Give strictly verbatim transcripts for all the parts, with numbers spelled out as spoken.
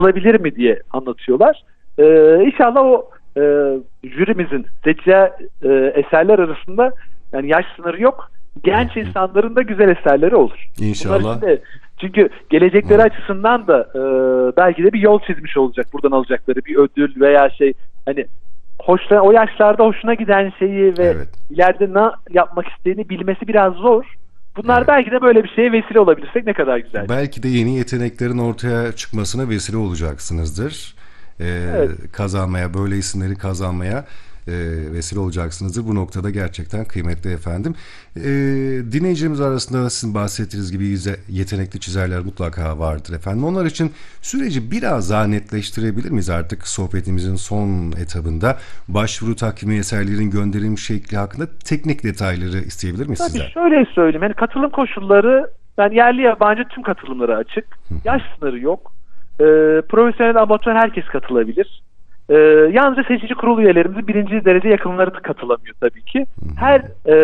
olabilir mi diye anlatıyorlar. E, İnşallah o e, jürimizin seçeceği e, eserler arasında yani yaş sınırı yok. Genç insanların da güzel eserleri olur. İnşallah. De, çünkü gelecekleri Hı. açısından da e, belki de bir yol çizmiş olacak buradan alacakları bir ödül veya şey hani hoşla, o yaşlarda hoşuna giden şeyi ve evet. ileride ne yapmak istediğini bilmesi biraz zor. Bunlar evet. belki de böyle bir şeye vesile olabilirsek ne kadar güzel. Belki de yeni yeteneklerin ortaya çıkmasına vesile olacaksınızdır. Ee, evet. Kazanmaya, böyle isimleri kazanmaya e, vesile olacaksınızdır. Bu noktada gerçekten kıymetli efendim. E, dinleyicilerimiz arasında sizin bahsettiğiniz gibi yetenekli çizerler mutlaka vardır efendim. Onlar için süreci biraz daha netleştirebilir miyiz artık sohbetimizin son etabında? Başvuru takvimi, eserlerin gönderim şekli hakkında teknik detayları isteyebilir miyiz Tabii sizden? Şöyle söyleyeyim. Yani katılım koşulları yani yerli yabancı tüm katılımlara açık. Yaş sınırı yok. E, profesyonel, amatör herkes katılabilir. Ee, yalnızca seçici kurul üyelerimiz birinci derece yakınları da katılamıyor tabii ki. Her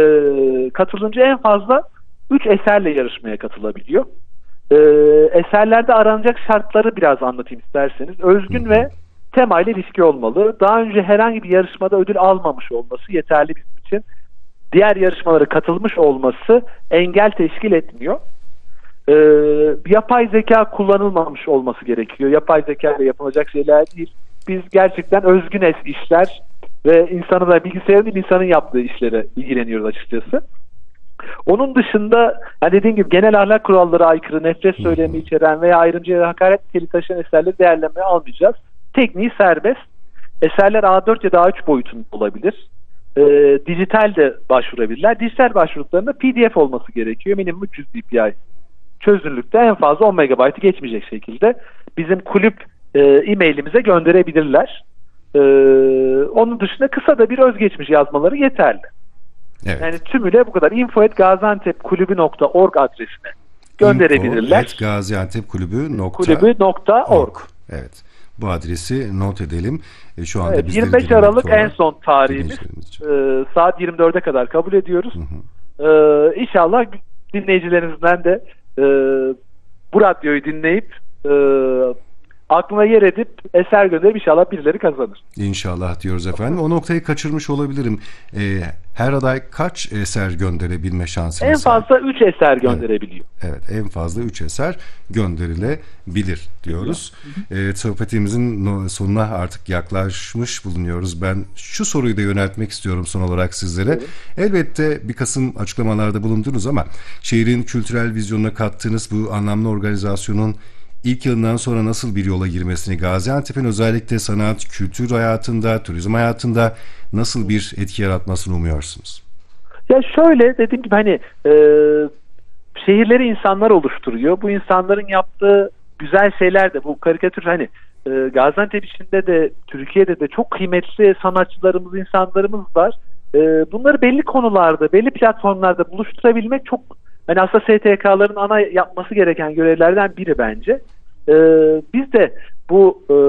e, katılımcı en fazla üç eserle yarışmaya katılabiliyor. Ee, eserlerde aranacak şartları biraz anlatayım isterseniz. Özgün ve temayla ilişki olmalı. Daha önce herhangi bir yarışmada ödül almamış olması yeterli bizim için. Diğer yarışmalara katılmış olması engel teşkil etmiyor. Ee, yapay zeka kullanılmamış olması gerekiyor. Yapay zeka ile yapılacak şeyler değil. Biz gerçekten özgün işler ve insanın da bilgisayarın değil insanın yaptığı işlere ilgileniyoruz açıkçası. Onun dışında yani dediğim gibi genel ahlak kuralları aykırı, nefret söylemi içeren veya ayrımcılığa hakaret niteliği taşıyan eserleri değerlenmeye almayacağız. Tekniği serbest. Eserler A dört ya da A üç boyutunda olabilir. Ee, dijital de başvurabilirler. Dijital başvurduklarında P D F olması gerekiyor. Minimum üç yüz D P I çözünürlükte en fazla on megabaytı geçmeyecek şekilde bizim kulüp e, e-mailimize gönderebilirler. Ee, onun dışında kısa da bir özgeçmiş yazmaları yeterli. Evet. Yani tümüyle bu kadar. info at gaziantepkulübü nokta org adresine gönderebilirler. info at gaziantepkulübü nokta org Evet. Bu adresi not edelim. E, şu anda evet, yirmi beş Aralık en son tarihimiz. E, saat yirmi dörde kadar kabul ediyoruz. Hı hı. E, İnşallah dinleyicilerimizden de e, bu radyoyu dinleyip e, aklına yer edip eser gönderip inşallah birileri kazanır. İnşallah diyoruz efendim. O noktayı kaçırmış olabilirim. Ee, her aday kaç eser gönderebilme şansınız var? En fazla üç eser gönderebiliyor. Evet, evet en fazla üç eser gönderilebilir diyoruz. Ee, sohbetimizin sonuna artık yaklaşmış bulunuyoruz. Ben şu soruyu da yöneltmek istiyorum son olarak sizlere. Evet. Elbette bir Kasım açıklamalarda bulundunuz ama şehrin kültürel vizyonuna kattığınız bu anlamlı organizasyonun İlk yılından sonra nasıl bir yola girmesini, Gaziantep'in özellikle sanat, kültür hayatında, turizm hayatında nasıl bir etki yaratmasını umuyorsunuz? Ya şöyle dediğim gibi hani e, şehirleri insanlar oluşturuyor. Bu insanların yaptığı güzel şeyler de bu karikatür hani e, Gaziantep içinde de Türkiye'de de çok kıymetli sanatçılarımız, insanlarımız var. E, bunları belli konularda, belli platformlarda buluşturabilmek çok hani aslında S T K'ların ana yapması gereken görevlerden biri bence. Ee, biz de bu e,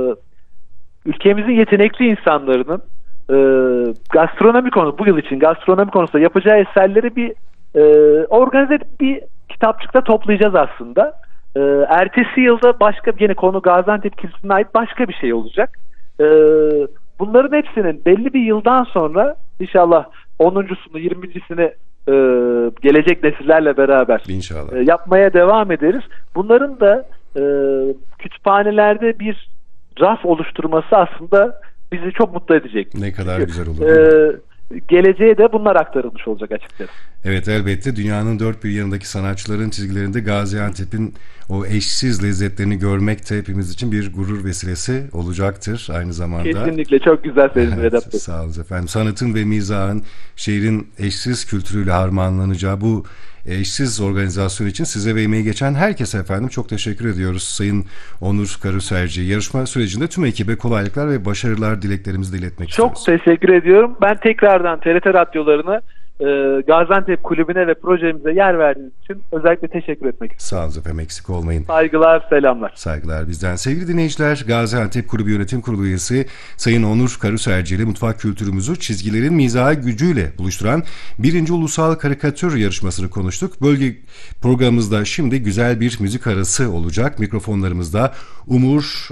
ülkemizin yetenekli insanlarının e, gastronomi konu bu yıl için gastronomi konusunda yapacağı eserleri bir e, organize edip bir kitapçıkta toplayacağız aslında. E, ertesi yılda başka yine konu Gaziantep kültürüne ait başka bir şey olacak. E, bunların hepsinin belli bir yıldan sonra inşallah onuncusunu yirmincisini Ee, gelecek nesillerle beraber İnşallah. E, yapmaya devam ederiz. Bunların da e, kütüphanelerde bir raf oluşturması aslında bizi çok mutlu edecek. Ne kadar Çünkü, güzel olur. E, geleceğe de bunlar aktarılmış olacak açıkçası. Evet elbette dünyanın dört bir yanındaki sanatçıların çizgilerinde Gaziantep'in o eşsiz lezzetlerini görmek de hepimiz için bir gurur vesilesi olacaktır aynı zamanda. Kesinlikle çok güzel söyledin evet, Vedat Bey. Sağ olun efendim. Sanatın ve mizahın şehrin eşsiz kültürüyle harmanlanacağı bu eşsiz organizasyon için size ve emeği geçen herkese efendim çok teşekkür ediyoruz. Sayın Onur Karuserci, yarışma sürecinde tüm ekibe kolaylıklar ve başarılar dileklerimizi de iletmek çok istiyoruz. Çok teşekkür ediyorum. Ben tekrardan T R T radyolarına e, Gaziantep Kulübü'ne ve projemize yer verdiğiniz için özellikle teşekkür etmek istiyorum. Sağ olun efendim, eksik olmayın. Saygılar, selamlar. Saygılar bizden. Sevgili dinleyiciler, Gaziantep Kulübü Yönetim Kurulu üyesi Sayın Onur Karuserci ile mutfak kültürümüzü çizgilerin mizahi gücüyle buluşturan birinci Ulusal Karikatür Yarışması'nı konuştuk. Bölge programımızda şimdi güzel bir müzik arası olacak. Mikrofonlarımızda Umur